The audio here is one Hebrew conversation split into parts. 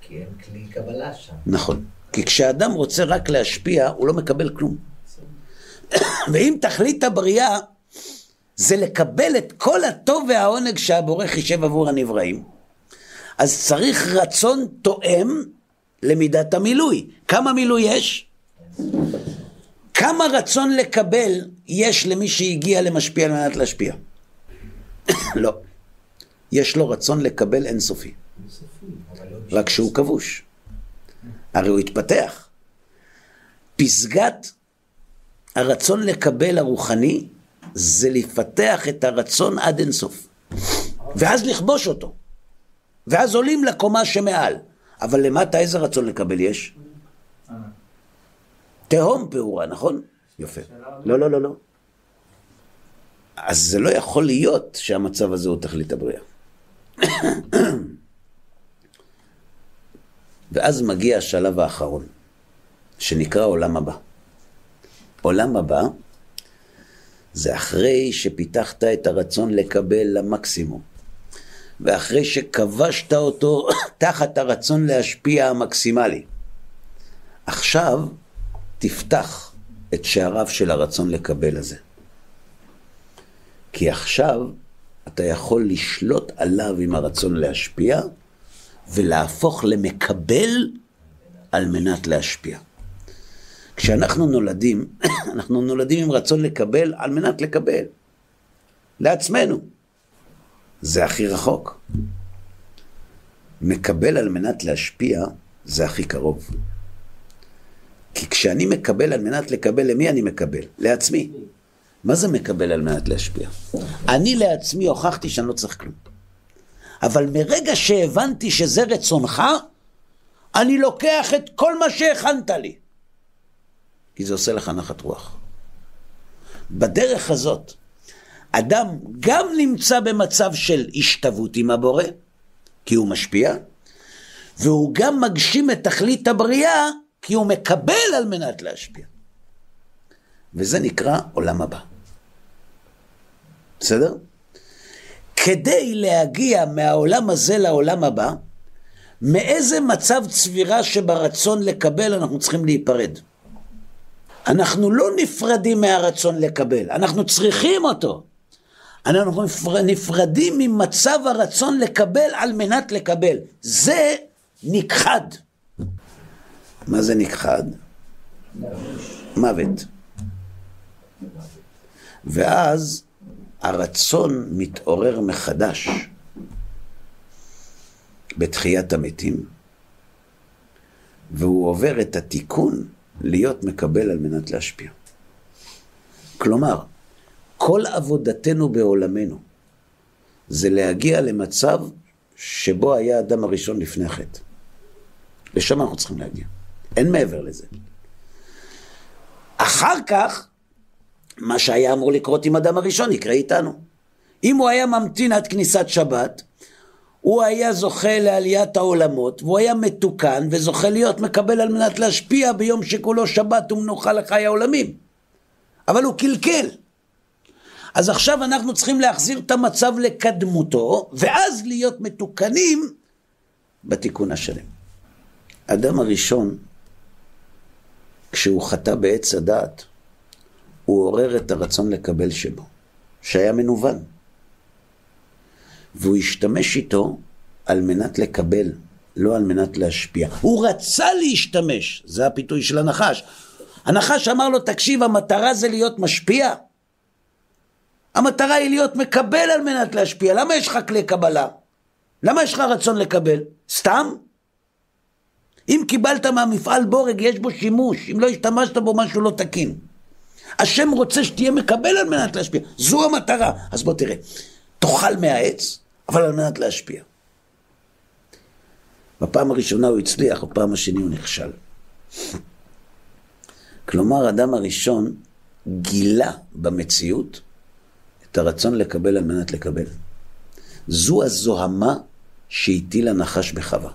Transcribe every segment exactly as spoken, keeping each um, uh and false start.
כי אין כלי קבלה שם. נכון. כי כשאדם רוצה רק להשפיע, הוא לא מקבל כלום. ואם תכלית הבריאה, זה לקבל את כל הטוב והעונג שהבורא חישב עבור הנבראים, אז צריך רצון תואם למידת המילוי. כמה מילוי יש? כמה רצון לקבל יש למי שהגיע למשפיע על מנת להשפיע? לא. יש לו רצון לקבל אינסופי. רק שהוא כבוש. הרי הוא התפתח. פסגת הרצון לקבל הרוחני זה לפתח את הרצון עד אינסוף. ואז לכבוש אותו. ואז עולים לקומה שמעל. אבל למטה איזה רצון לקבל יש? תהום פעורה, נכון? יפה. לא, לא, לא, לא. אז זה לא יכול להיות שהמצב הזה הוא תכלית הבריאה. ואז מגיע השלב האחרון, שנקרא עולם הבא. עולם הבא, זה אחרי שפיתחת את הרצון לקבל למקסימום, ואחרי שכבשת אותו תחת הרצון להשפיע המקסימלי. עכשיו תפתח את שעריו של הרצון לקבל הזה. כי עכשיו אתה יכול לשלוט עליו עם הרצון להשפיע, ולהפוך למקבל על מנת להשפיע. כשאנחנו נולדים, אנחנו נולדים עם רצון לקבל על מנת לקבל. לעצמנו. זה הכי רחוק. מקבל על מנת להשפיע, זה הכי קרוב. כי כשאני מקבל על מנת לקבל, למי אני מקבל? לעצמי. מה זה מקבל על מנת להשפיע? אני לעצמי הוכחתי שאני לא צריך כלום. אבל מרגע שהבנתי שזה רצונך, אני לוקח את כל מה שהכנת לי. כי זה עושה לך נחת רוח. בדרך הזאת, אדם גם נמצא במצב של השתוות עם הבורא, כי הוא משפיע, והוא גם מגשים את תכלית הבריאה, כי הוא מקבל על מנת להשפיע. וזה נקרא עולם הבא. בסדר? כדי להגיע מהעולם הזה לעולם הבא, מאיזה מצב צבירה שברצון לקבל אנחנו צריכים להיפרד. אנחנו לא נפרדים מהרצון לקבל, אנחנו צריכים אותו. אנחנו נפרדים ממצב הרצון לקבל על מנת לקבל. זה נכחד. מה זה נכחד? מוות. ואז הרצון מתעורר מחדש בתחיית המתים, והוא עובר את התיקון להיות מקבל על מנת להשפיע. כלומר, כל עבודתנו בעולמנו זה להגיע למצב שבו היה האדם הראשון לפני החטא. לשם אנחנו צריכים להגיע. אין מעבר לזה. אחר כך, מה שהיה אמור לקרות עם אדם הראשון יקרה איתנו. אם הוא היה ממתין עד כניסת שבת, הוא היה זוכה לעליית העולמות, והוא היה מתוקן וזוכה להיות מקבל על מנת להשפיע ביום שכולו שבת ומנוחה לחיי העולמים. אבל הוא קלקל. אז עכשיו אנחנו צריכים להחזיר את המצב לקדמותו, ואז להיות מתוקנים בתיקון השלם. אדם הראשון, כשהוא חטא בעץ הדעת, הוא עורר את הרצון לקבל שבו, שהיה מנוון. והוא השתמש איתו על מנת לקבל, לא על מנת להשפיע. הוא רצה להשתמש, זה הפיתוי של הנחש. הנחש אמר לו, תקשיב, המטרה זה להיות משפיע. המטרה היא להיות מקבל על מנת להשפיע. למה יש לך כלי קבלה? למה יש לך רצון לקבל? סתם? אם קיבלת מהמפעל בורג, יש בו שימוש. אם לא השתמשת בו, משהו לא תקין. השם רוצה שתהיה מקבל על מנת להשפיע. זו המטרה. אז בוא תראה. תאכל מהעץ, אבל על מנת להשפיע. בפעם הראשונה הוא הצליח, בפעם השני הוא נכשל. כלומר, האדם הראשון גילה במציאות את הרצון לקבל על מנת לקבל. זו הזוהמה שהטיל הנחש בחווה.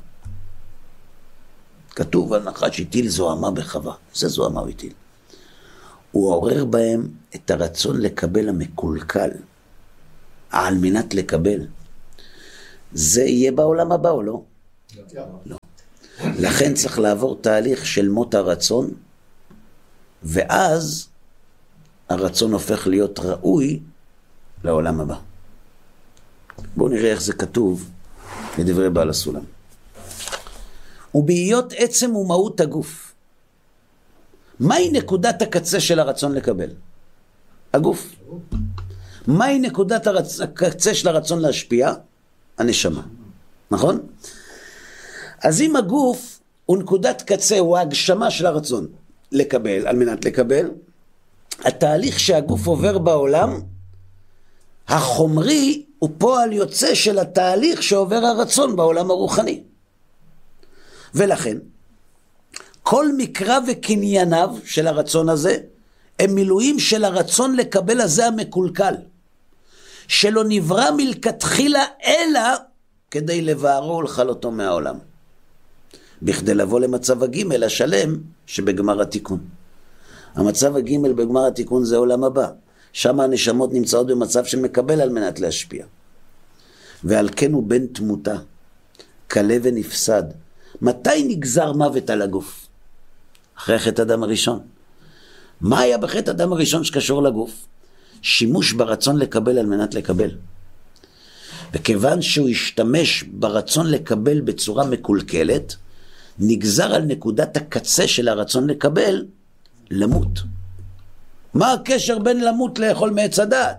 כתוב, הנחש הטיל זוהמה בחווה. זה זוהמה הוא הטיל. הוא עורר בהם את הרצון לקבל המקולקל. על מנת לקבל. זה יהיה בעולם הבא או לא? לא. לא. לכן צריך לעבור תהליך של מות הרצון, ואז הרצון הופך להיות ראוי לעולם הבא. בואו נראה איך זה כתוב בדברי בעל הסולם. ובהיות עצם ומהות הגוף, מהי נקודת הקצה של הרצון לקבל? הגוף. מהי נקודת הרצ... הקצה של הרצון להשפיע? הנשמה. נכון? אז אם הגוף הוא נקודת קצה, הוא ההגשמה של הרצון לקבל, על מנת לקבל, התהליך שהגוף עובר בעולם, החומרי הוא פועל יוצא של התהליך שעובר הרצון בעולם הרוחני. ולכן, כל מקרא וקנייניו של הרצון הזה, הם מילואים של הרצון לקבל הזה המקולקל, שלא נברא מלכתחילה אלא כדי לבערו ולחלותו מהעולם. בכדי לבוא למצב הגימל השלם שבגמר התיקון. המצב הגימל בגמר התיקון זה עולם הבא. שם הנשמות נמצאות במצב שמקבל על מנת להשפיע. ועל כן הוא בן תמותה, קלה ונפסד. מתי נגזר מוות על הגוף? אחרי חטא אדם הראשון. מה היה בחטא אדם הראשון שקשור לגוף? שימוש ברצון לקבל על מנת לקבל. וכיוון שהוא השתמש ברצון לקבל בצורה מקולקלת, נגזר על נקודת הקצה של הרצון לקבל, למות. מה הקשר בין למות לאכול מעץ הדעת?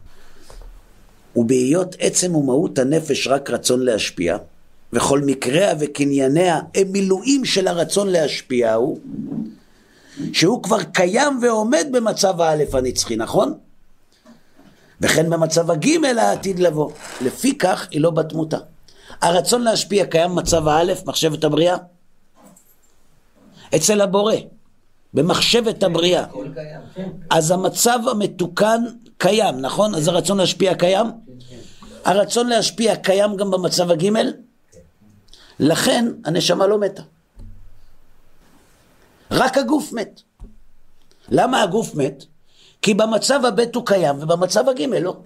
ובהיות עצם ומהות הנפש רק רצון להשפיע, וכל מקריה וקנייניה הם מילואים של הרצון להשפיע הוא, שהוא כבר קיים ועומד במצב האלף הנצחי, נכון? וכן במצב הגימל העתיד לבוא. לפי כך היא לא בתמותה. הרצון להשפיע קיים במצב האלף, מחשבת הבריאה. אצל הבורא, במחשבת הבריאה. אז המצב המתוקן קיים, נכון? אז הרצון להשפיע קיים? הרצון להשפיע קיים גם במצב הגימל? לכן הנשמה לא מתה. רק הגוף מת. למה הגוף מת? כי במצב הבית הוא קיים ובמצב הגימל לא.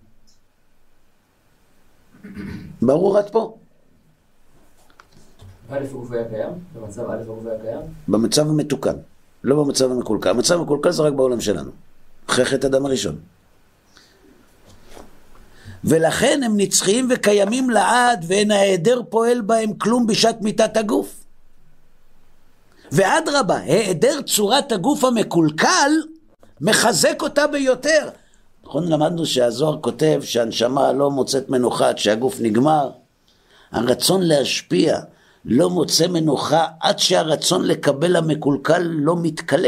ברור עד פה? א' הגוף היה קיים? במצב א' הגוף היה קיים? במצב המתוקן, לא במצב המקולקל. המצב המקולקל זה רק בעולם שלנו. אחרי חטא אדם הראשון. ולכן הם נצחיים וקיימים לעד, ואין ההיעדר פועל בהם כלום בשעת מיתת הגוף. ועד רבה, היעדר צורת הגוף המקולקל מחזק אותה ביותר. נכון, למדנו שהזוהר כותב שהנשמה לא מוצאת מנוחה עד שהגוף נגמר. הרצון להשפיע לא מוצא מנוחה עד שהרצון לקבל המקולקל לא מתקלה.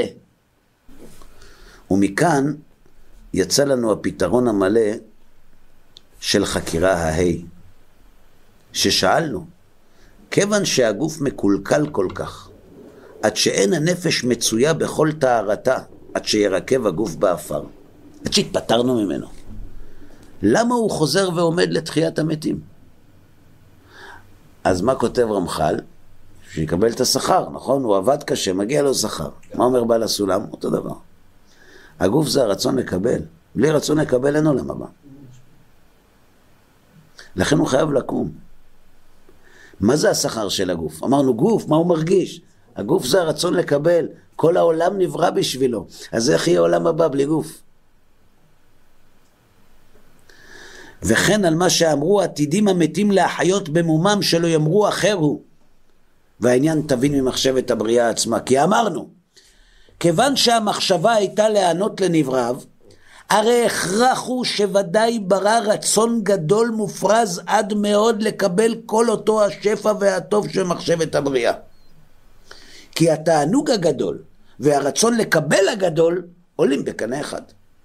ומכאן יצא לנו הפתרון המלא של חקירה ההי, ששאלנו, כיוון שהגוף מקולקל כל כך, עד שאין הנפש מצויה בכל טהרתה, עד שירקב הגוף באפר, עד שהתפטרנו ממנו, למה הוא חוזר ועומד לתחיית המתים? אז מה כותב רמח"ל? שיקבל את השכר, נכון? הוא עבד קשה, מגיע לו שכר. מה אומר בעל הסולם? אותו דבר. הגוף זה הרצון לקבל. בלי רצון לקבל אין עולם הבא. לכן הוא חייב לקום. מה זה השכר של הגוף? אמרנו גוף, מה הוא מרגיש? הגוף זה הרצון לקבל. כל העולם נברא בשבילו. אז איך יהיה עולם הבא בלי גוף? וכן על מה שאמרו עתידים המתים להחיות במומם שלא יאמרו אחר הוא. והעניין תבין ממחשבת הבריאה עצמה. כי אמרנו, כיוון שהמחשבה הייתה לענות לנבריו, הרי הכרח הוא שוודאי ברא רצון גדול מופרז עד מאוד לקבל כל אותו השפע והטוב של מחשבת הבריאה. כי התענוג הגדול והרצון לקבל הגדול עולים בקנה אחד.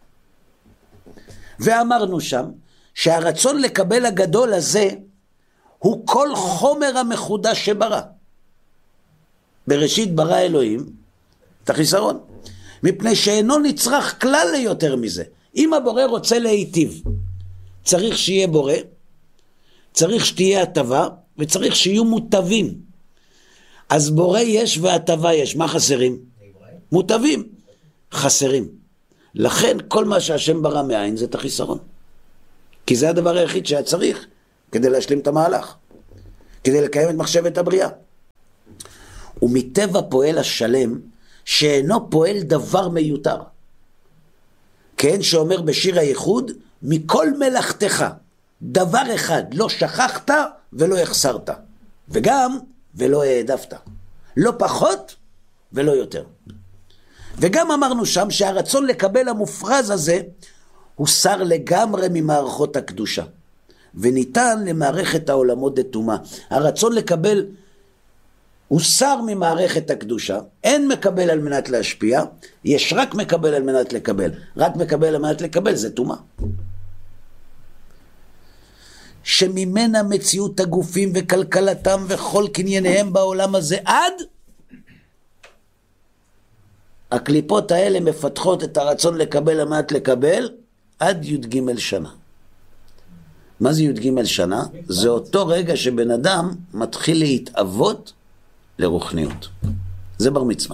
ואמרנו שם שהרצון לקבל הגדול הזה הוא כל חומר המחודש שברא. בראשית ברא אלוהים את החיסרון, מפני שאינו נצרך כלל ליותר מזה. אם הבורא רוצה להיטיב, צריך שיהיה בורא, צריך שתהיה הטבה, וצריך שיהיו מוטבים. אז בורא יש והטבה יש. מה חסרים? מוטבים. חסרים. לכן כל מה שהשם ברא מאין זה את החיסרון. כי זה הדבר היחיד שהיה צריך כדי להשלים את המהלך, כדי לקיים את מחשבת הבריאה. ומטבע פועל השלם, שאינו פועל דבר מיותר. כן, שאומר בשיר הייחוד, מכל מלאכתך, דבר אחד לא שכחת ולא החסרת, וגם ולא העדפת, לא פחות ולא יותר. וגם אמרנו שם שהרצון לקבל המופרז הזה, הוא שר לגמרי ממערכות הקדושה, וניתן למערכת העולמות דתומה. הרצון לקבל הוא שר ממערכת הקדושה, אין מקבל על מנת להשפיע, יש רק מקבל על מנת לקבל. רק מקבל על מנת לקבל זה תומה. שממנה מציאות הגופים וכלכלתם וכל קנייניהם בעולם הזה עד הקליפות האלה מפתחות את הרצון לקבל על מנת לקבל עד י"ג שנה. מה זה י"ג שנה? זה אותו רגע שבן אדם מתחיל להתאבות לרוחניות. זה בר מצווה.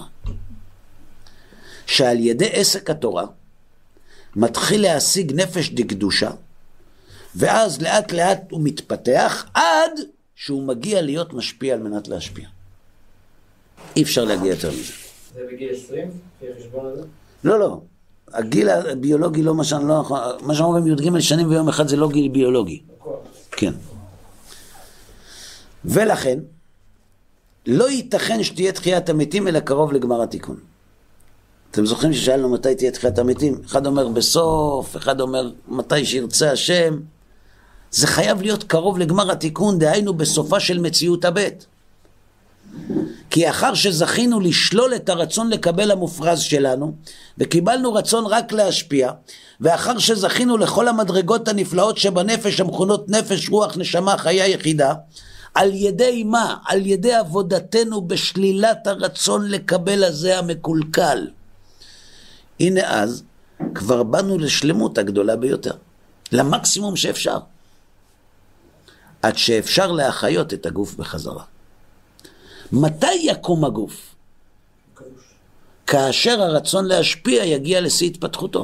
שעל ידי עסק התורה מתחיל להשיג נפש דקדושה, ואז לאט לאט הוא מתפתח עד שהוא מגיע להיות משפיע על מנת להשפיע. אי אפשר להגיע יותר מזה. זה בגיל עשרים? לפי החשבון הזה? לא, לא. הגיל הביולוגי לא מה שאני לא... מה שאומרים י"ג שנים ויום אחד זה לא גיל ביולוגי. כן. ולכן, לא ייתכן שתהיה תחיית המתים אלא קרוב לגמר התיקון. אתם זוכרים ששאלנו מתי תהיה תחיית המתים? אחד אומר בסוף, אחד אומר מתי שירצה השם. זה חייב להיות קרוב לגמר התיקון, דהיינו בסופה של מציאות הבית. כי אחר שזכינו לשלול את הרצון לקבל המופרז שלנו, וקיבלנו רצון רק להשפיע, ואחר שזכינו לכל המדרגות הנפלאות שבנפש, המכונות נפש, רוח, נשמה, חיה יחידה, על ידי מה? על ידי עבודתנו בשלילת הרצון לקבל הזה המקולקל. הנה אז, כבר באנו לשלמות הגדולה ביותר, למקסימום שאפשר, עד שאפשר להחיות את הגוף בחזרה. מתי יקום הגוף? כאשר הרצון להשפיע יגיע לשיא התפתחותו.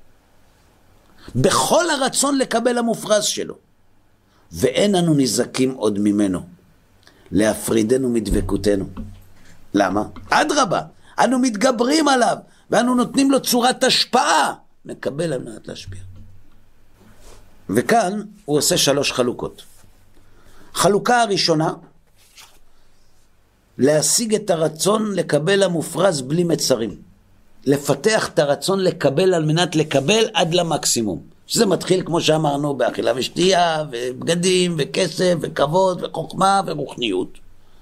בכל הרצון לקבל המופרז שלו. ואין אנו נזקים עוד ממנו, להפרידנו מדבקותנו. למה? אדרבה, אנו מתגברים עליו, ואנו נותנים לו צורת השפעה, מקבל על מנת להשפיע. וכאן הוא עושה שלוש חלוקות. חלוקה הראשונה, להשיג את הרצון לקבל המופרז בלי מצרים. לפתח את הרצון לקבל על מנת לקבל עד למקסימום. שזה מתחיל כמו שאמרנו באכילה ושתייה ובגדים וכסף וכבוד וחוכמה ורוחניות.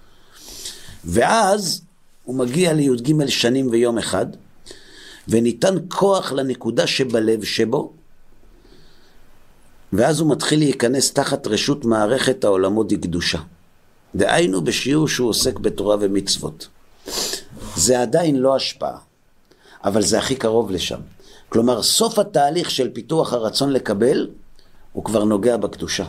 ואז הוא מגיע לי"ג שנים ויום אחד, וניתן כוח לנקודה שבלב שבו, ואז הוא מתחיל להיכנס תחת רשות מערכת העולמות דקדושה. דהיינו בשיעור שהוא עוסק בתורה ומצוות. זה עדיין לא השפעה, אבל זה הכי קרוב לשם. כלומר, סוף התהליך של פיתוח הרצון לקבל, הוא כבר נוגע בקדושה.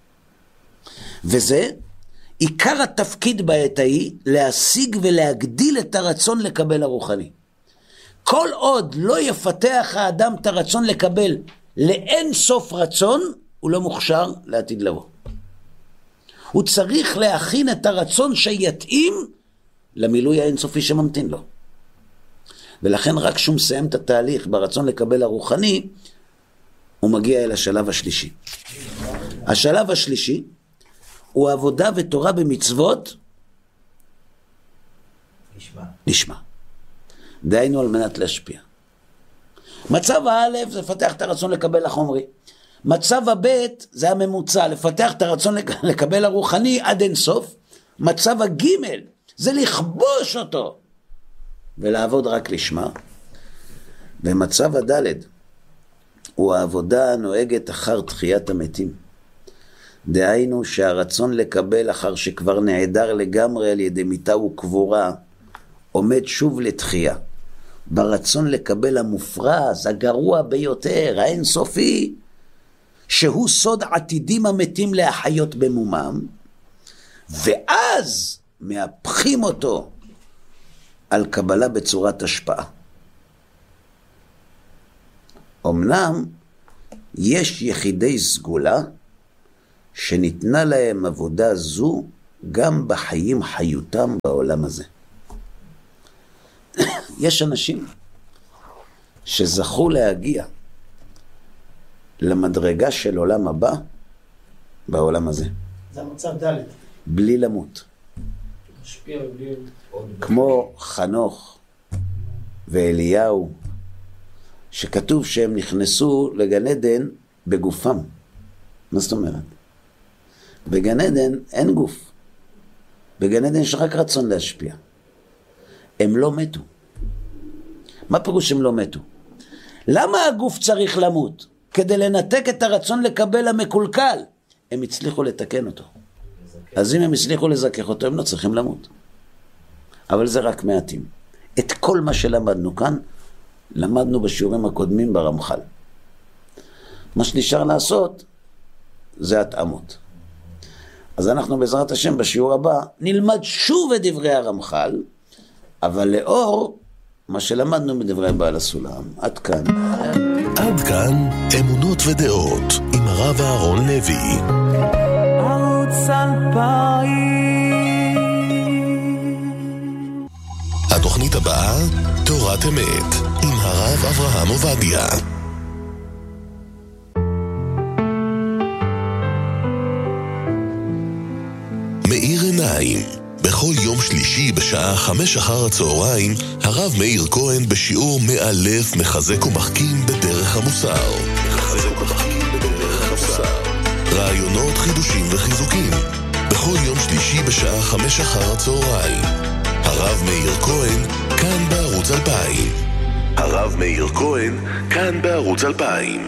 וזה עיקר התפקיד בעת ההיא, להשיג ולהגדיל את הרצון לקבל הרוחני. כל עוד לא יפתח האדם את הרצון לקבל לאין סוף רצון, הוא לא מוכשר לעתיד לבוא. הוא צריך להכין את הרצון שיתאים למילוי האינסופי שממתין לו. ולכן רק שהוא מסיים את התהליך ברצון לקבל הרוחני, הוא מגיע אל השלב השלישי. השלב השלישי הוא עבודה ותורה במצוות נשמע. נשמע. דהיינו על מנת להשפיע. מצב האלף זה לפתח את הרצון לקבל החומרי. מצב הבית זה הממוצע, לפתח את הרצון לקבל הרוחני עד אין סוף. מצב הגימל זה לכבוש אותו ולעבוד רק לשמה. ומצב הדלת הוא העבודה הנוהגת אחר תחיית המתים. דהיינו שהרצון לקבל אחר שכבר נעדר לגמרי על ידי מיתה וקבורה, עומד שוב לתחייה. ברצון לקבל המופרז, הגרוע ביותר, האינסופי, שהוא סוד עתידים המתים להחיות במומם, ואז מהפכים אותו על קבלה בצורת השפעה. אמנם יש יחידי סגולה שניתנה להם עבודה זו גם בחיים חיותם בעולם הזה. יש אנשים שזכו להגיע למדרגה של עולם הבא בעולם הזה. זה המצב ד'. בלי למות. משפיע בלי... כמו חנוך ואליהו, שכתוב שהם נכנסו לגן עדן בגופם. מה זאת אומרת? בגן עדן אין גוף. בגן עדן יש רק רצון להשפיע. הם לא מתו. מה פירוש הם לא מתו? למה הגוף צריך למות? כדי לנתק את הרצון לקבל המקולקל. הם הצליחו לתקן אותו. אז אם הם הצליחו לזכך אותו, הם לא צריכים למות. אבל זה רק מעטים. את כל מה שלמדנו כאן, למדנו בשיעורים הקודמים ברמח"ל. מה שנשאר לעשות, זה התאמות. אז אנחנו בעזרת השם בשיעור הבא, נלמד שוב את דברי הרמח"ל, אבל לאור מה שלמדנו בדברי בעל הסולם. עד כאן. עד כאן אמונות ודעות עם הרב אהרון לוי. ערוץ אלפיים. התוכנית הבאה, תורת אמת, עם הרב אברהם עובדיה. מאיר עיניים. בכל יום שלישי בשעה חמש אחר הצהריים, הרב מאיר כהן בשיעור מאלף מחזק ומחכים בדרך המוסר. מחזק ומחכים בדרך המוסר. רעיונות, חידושים וחיזוקים. בכל יום שלישי בשעה חמש אחר הצהריים. הרב מאיר כהן, כאן בערוץ אלפיים. הרב מאיר כהן, כאן בערוץ אלפיים.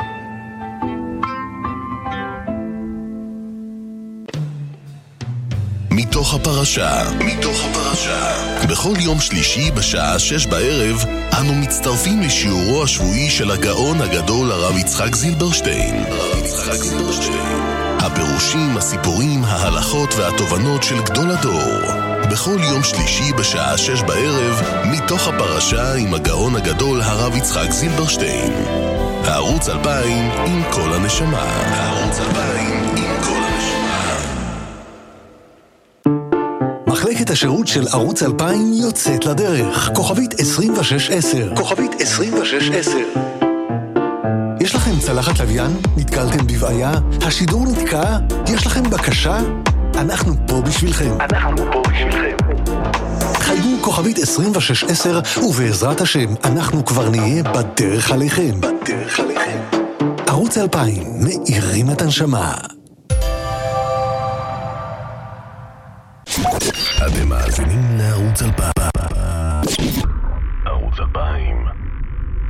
מתוך הפרשה, מתוך הפרשה. בכל יום שלישי בשעה שש בערב, אנו מצטרפים לשיעורו השבועי של הגאון הגדול הרב יצחק זילברשטיין. הרב יצחק זילברשטיין. הפירושים, הסיפורים, ההלכות והתובנות של גדול הדור. בכל יום שלישי בשעה שש בערב, מתוך הפרשה עם הגאון הגדול הרב יצחק זילברשטיין. הערוץ אלפיים עם כל הנשמה. הערוץ אלפיים עם כל הנשמה. מחלקת השירות של ערוץ אלפיים יוצאת לדרך. כוכבית עשרים ושש עשר. כוכבית עשרים ושש עשר. יש לכם צלחת לוויין? נתקלתם בבעיה? השידור נתקע? יש לכם בקשה? אנחנו פה בשבילכם. אנחנו פה בשבילכם. חייגו כוכבית עשרים ושש עשר, ובעזרת השם, אנחנו כבר נהיה בדרך עליכם. בדרך עליכם. ערוץ אלפיים, מאירים את הנשמה. אתם מאזינים לערוץ אלפיים. ערוץ אלפיים.